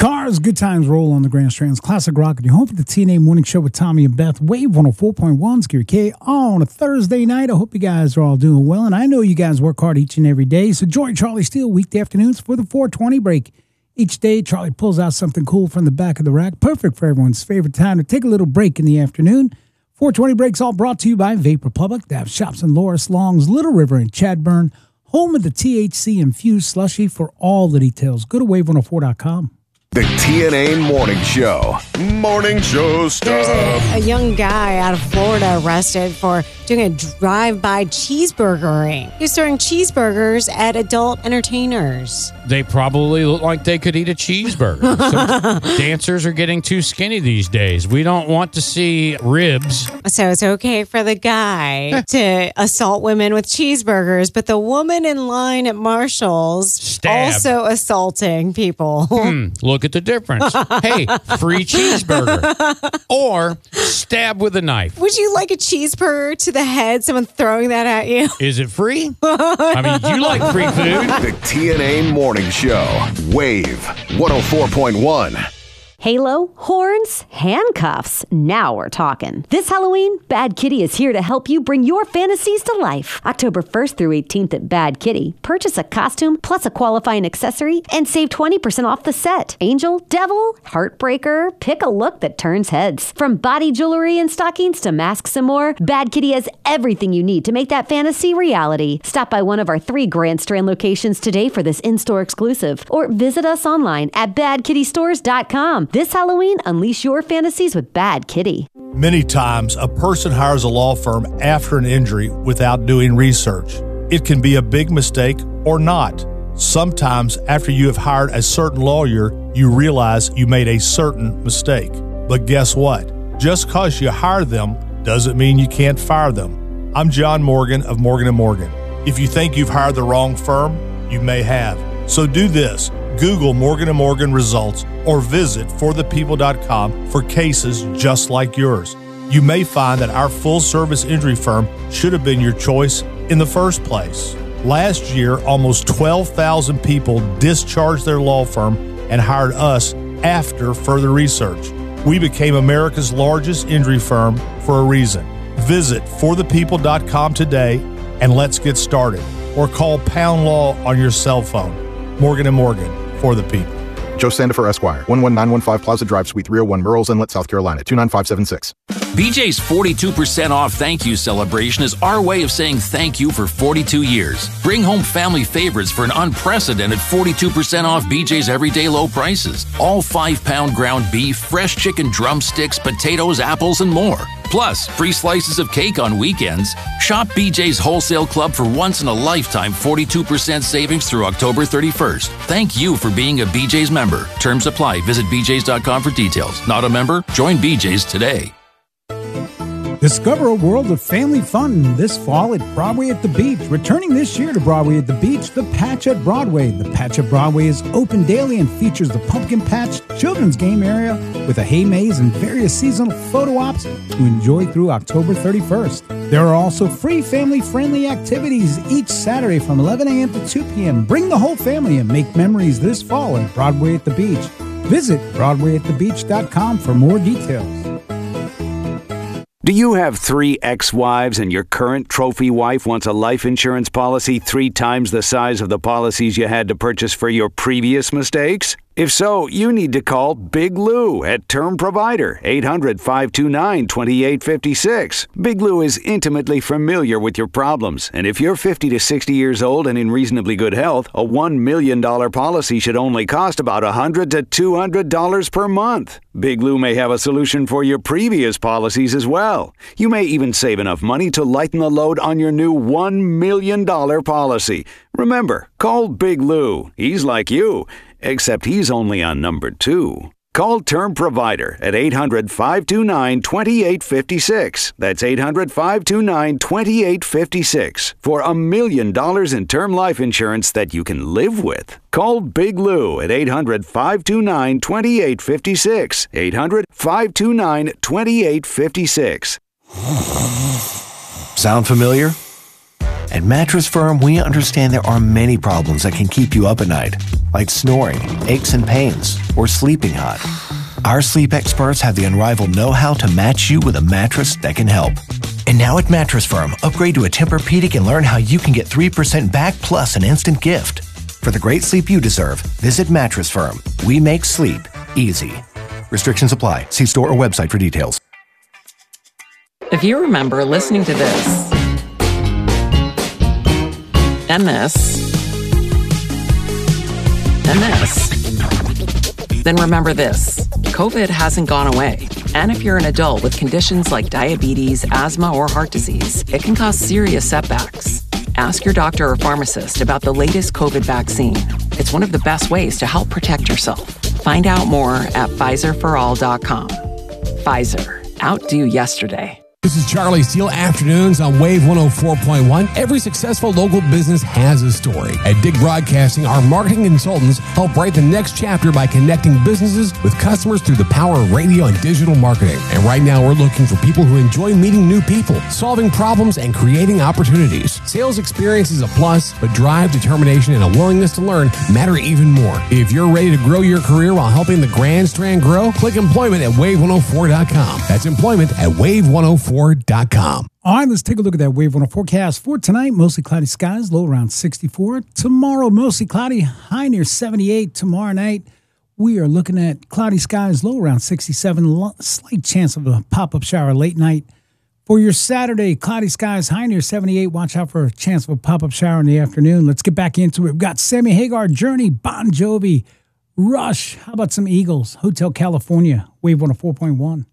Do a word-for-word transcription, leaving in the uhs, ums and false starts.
Cars, good times roll on the Grand Strand's Classic Rock, and you're home for the T N A Morning Show with Tommy and Beth. Wave one oh four point one, Scary K on a Thursday night. I hope you guys are all doing well, and I know you guys work hard each and every day. So join Charlie Steele weekday afternoons for the four twenty break. Each day, Charlie pulls out something cool from the back of the rack, perfect for everyone's favorite time to take a little break in the afternoon. four twenty breaks all brought to you by Vape Republic. They have shops in Loris, Longs, Little River, and Chadburn, home of the T H C-infused slushy. For all the details, go to wave one oh four dot com. The T N A Morning Show. Morning Show stuff. There's a, a young guy out of Florida arrested for doing a drive-by cheeseburgering. He's throwing cheeseburgers at adult entertainers. They probably look like they could eat a cheeseburger. Some dancers are getting too skinny these days. We don't want to see ribs. So it's okay for the guy to assault women with cheeseburgers, but the woman in line at Marshall's Stab. also assaulting people. Hmm, look at the difference. Hey, free cheeseburger. Or stab with a knife. Would you like a cheeseburger to the head, someone throwing that at you? Is it free? I mean, you like free food. The T N A Morning Show. Wave one oh four point one. Halo, horns, handcuffs. Now we're talking. This Halloween, Bad Kitty is here to help you bring your fantasies to life. October first through eighteenth at Bad Kitty. Purchase a costume plus a qualifying accessory and save twenty percent off the set. Angel, devil, heartbreaker, pick a look that turns heads. From body jewelry and stockings to masks and more, Bad Kitty has everything you need to make that fantasy reality. Stop by one of our three Grand Strand locations today for this in-store exclusive, or visit us online at bad kitty stores dot com. This Halloween, unleash your fantasies with Bad Kitty. Many times, a person hires a law firm after an injury without doing research. It can be a big mistake or not. Sometimes, after you have hired a certain lawyer, you realize you made a certain mistake. But guess what? Just because you hire them doesn't mean you can't fire them. I'm John Morgan of Morgan and Morgan. If you think you've hired the wrong firm, you may have. So do this. Google Morgan and Morgan results or visit for the people dot com for cases just like yours. You may find that our full-service injury firm should have been your choice in the first place. Last year, almost twelve thousand people discharged their law firm and hired us after further research. We became America's largest injury firm for a reason. Visit for the people dot com today and let's get started. Or call Pound Law on your cell phone. Morgan and Morgan, for the people. Joe Sandifer, Esquire, one one nine one five Plaza Drive, Suite three oh one, Murrells Inlet, South Carolina, two nine five seven six. B J's forty-two percent off thank you celebration is our way of saying thank you for forty-two years. Bring home family favorites for an unprecedented forty-two percent off B J's everyday low prices. All five-pound ground beef, fresh chicken drumsticks, potatoes, apples, and more. Plus, free slices of cake on weekends. Shop B J's Wholesale Club for once-in-a-lifetime forty-two percent savings through October thirty-first. Thank you for being a B J's member. Terms apply. Visit b j's dot com for details. Not a member? Join B J's today. Discover a world of family fun this fall at Broadway at the Beach. Returning this year to Broadway at the Beach, The Patch at Broadway. The Patch at Broadway is open daily and features the Pumpkin Patch children's game area with a hay maze and various seasonal photo ops to enjoy through October thirty-first. There are also free family-friendly activities each Saturday from eleven a.m. to two p.m. Bring the whole family and make memories this fall at Broadway at the Beach. Visit broadway at the beach dot com for more details. Do you have three ex-wives and your current trophy wife wants a life insurance policy three times the size of the policies you had to purchase for your previous mistakes? If so, you need to call Big Lou at Term Provider, eight hundred, five two nine, two eight five six. Big Lou is intimately familiar with your problems, and if you're fifty to sixty years old and in reasonably good health, a one million dollars policy should only cost about one hundred to two hundred dollars per month. Big Lou may have a solution for your previous policies as well. You may even save enough money to lighten the load on your new one million dollars policy. Remember, call Big Lou. He's like you, except he's only on number two. Call Term Provider at eight hundred, five two nine, two eight five six. That's eight hundred, five two nine, two eight five six for a million dollars in term life insurance that you can live with. Call Big Lou at eight hundred, five two nine, two eight five six. eight hundred, five two nine, two eight five six. Sound familiar? At Mattress Firm, we understand there are many problems that can keep you up at night, like snoring, aches and pains, or sleeping hot. Our sleep experts have the unrivaled know-how to match you with a mattress that can help. And now at Mattress Firm, upgrade to a Tempur-Pedic and learn how you can get three percent back plus an instant gift. For the great sleep you deserve, visit Mattress Firm. We make sleep easy. Restrictions apply. See store or website for details. If you remember listening to this, and this, and this, then remember this. COVID hasn't gone away. And if you're an adult with conditions like diabetes, asthma, or heart disease, it can cause serious setbacks. Ask your doctor or pharmacist about the latest COVID vaccine. It's one of the best ways to help protect yourself. Find out more at Pfizer for all dot com. Pfizer. Outdo yesterday. This is Charlie Steele, afternoons on Wave one oh four point one. Every successful local business has a story. At Dig Broadcasting, our marketing consultants help write the next chapter by connecting businesses with customers through the power of radio and digital marketing. And right now, we're looking for people who enjoy meeting new people, solving problems, and creating opportunities. Sales experience is a plus, but drive, determination, and a willingness to learn matter even more. If you're ready to grow your career while helping the Grand Strand grow, click employment at wave one oh four dot com. That's employment at wave one oh four dot com. All right, let's take a look at that Wave one oh forecast for tonight. Mostly cloudy skies, low around sixty-four. Tomorrow, mostly cloudy, high near seventy-eight. Tomorrow night, we are looking at cloudy skies, low around sixty-seven. Slight chance of a pop-up shower late night. For your Saturday, cloudy skies, high near seventy-eight. Watch out for a chance of a pop-up shower in the afternoon. Let's get back into it. We've got Sammy Hagar, Journey, Bon Jovi, Rush. How about some Eagles? Hotel California, Wave one oh four point one.